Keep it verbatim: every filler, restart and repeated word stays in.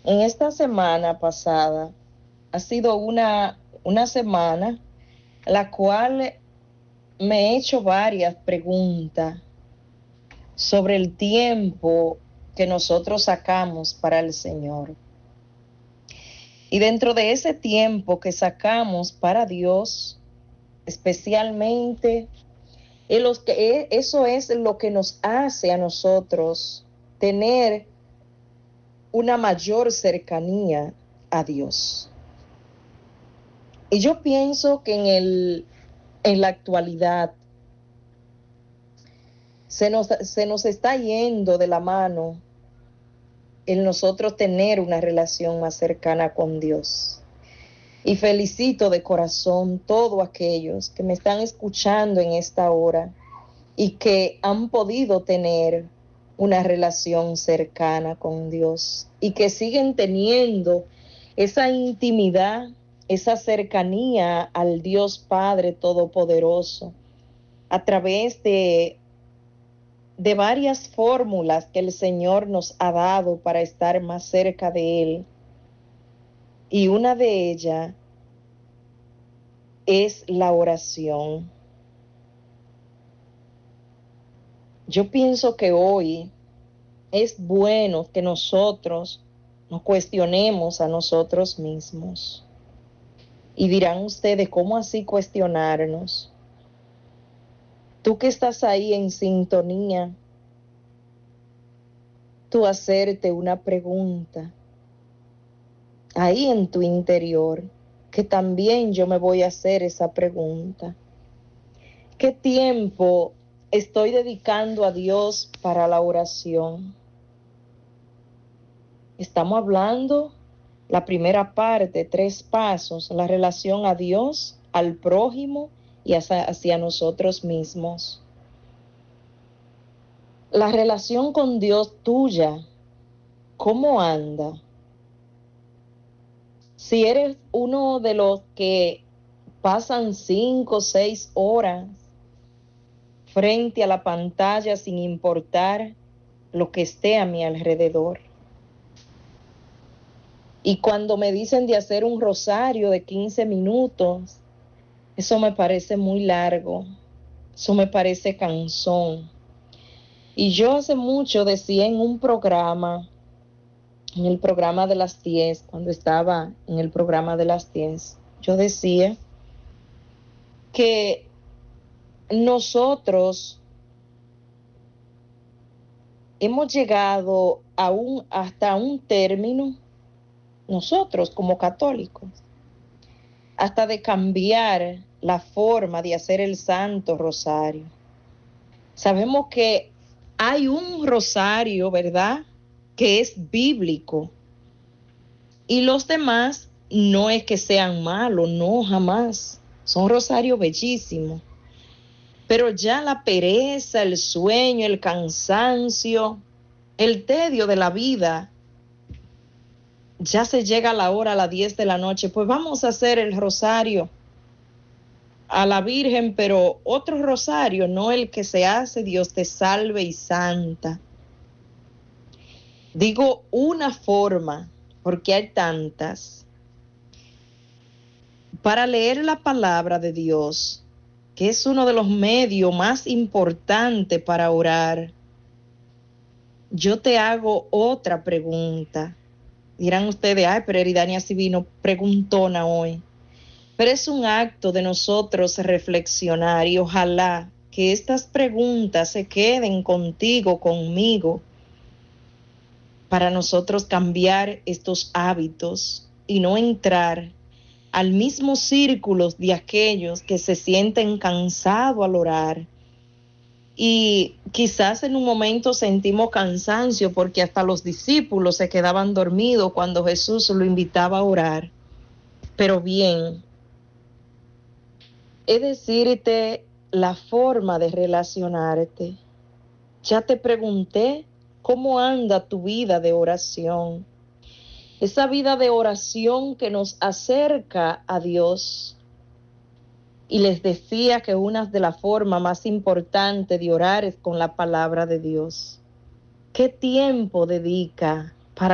En esta semana pasada ha sido una, una semana la cual me he hecho varias preguntas sobre el tiempo que nosotros sacamos para el Señor. Y dentro de ese tiempo que sacamos para Dios, especialmente, eso es lo que nos hace a nosotros tener una mayor cercanía a Dios. Y yo pienso que en, el, en la actualidad se nos, se nos está yendo de la mano el nosotros tener una relación más cercana con Dios. Y felicito de corazón todos aquellos que me están escuchando en esta hora y que han podido tener una relación cercana con Dios y que siguen teniendo esa intimidad, esa cercanía al Dios Padre Todopoderoso a través de, de varias fórmulas que el Señor nos ha dado para estar más cerca de Él. Y una de ellas es la oración. Yo pienso que hoy es bueno que nosotros nos cuestionemos a nosotros mismos. Y dirán ustedes, ¿cómo así cuestionarnos? Tú que estás ahí en sintonía, tú hacerte una pregunta ahí en tu interior, que también yo me voy a hacer esa pregunta. ¿Qué tiempo estoy dedicando a Dios para la oración? Estamos hablando la primera parte, tres pasos, la relación a Dios, al prójimo y hacia, hacia nosotros mismos. La relación con Dios tuya, ¿cómo anda? Si eres uno de los que pasan cinco o seis horas frente a la pantalla sin importar lo que esté a mi alrededor. Y cuando me dicen de hacer un rosario de quince minutos, eso me parece muy largo, eso me parece cansón. Y yo hace mucho decía en un programa, en el programa de las diez, cuando estaba en el programa de las diez, yo decía que nosotros hemos llegado a un, hasta un término, nosotros como católicos, hasta de cambiar la forma de hacer el Santo Rosario. Sabemos que hay un rosario, ¿verdad?, que es bíblico. Y los demás no es que sean malos, no, jamás. Son rosarios bellísimos. Pero ya la pereza, el sueño, el cansancio, el tedio de la vida, ya se llega a la hora, a las diez de la noche, pues vamos a hacer el rosario a la Virgen, pero otro rosario, no el que se hace Dios te salve y santa. Digo una forma, porque hay tantas, para leer la palabra de Dios, que es uno de los medios más importantes para orar. Yo te hago otra pregunta. Dirán ustedes, ay, pero Eridania sí vino preguntona hoy. Pero es un acto de nosotros reflexionar y ojalá que estas preguntas se queden contigo, conmigo, para nosotros cambiar estos hábitos y no entrar al mismo círculo de aquellos que se sienten cansados al orar. Y quizás en un momento sentimos cansancio porque hasta los discípulos se quedaban dormidos cuando Jesús lo invitaba a orar. Pero bien, es decirte la forma de relacionarte. Ya te pregunté cómo anda tu vida de oración. Esa vida de oración que nos acerca a Dios. Y les decía que una de las formas más importantes de orar es con la palabra de Dios. ¿Qué tiempo dedica